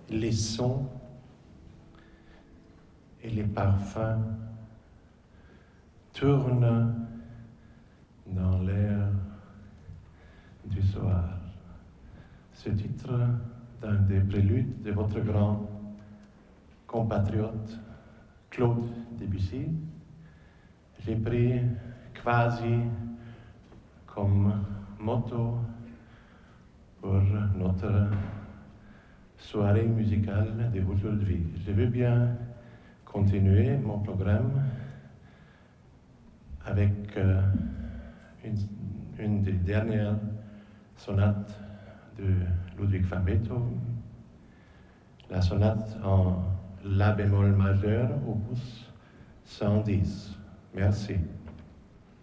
les sons et les parfums tournent dans l'air du soir. Ce titre d'un des préludes de votre grand compatriote Claude Debussy, j'ai pris quasi comme motto pour notre soirée musicale d'aujourd'hui. Je veux bien continuer mon programme avec une des dernières sonates de Ludwig van Beethoven, la sonate en La bémol majeur, opus 110. Merci.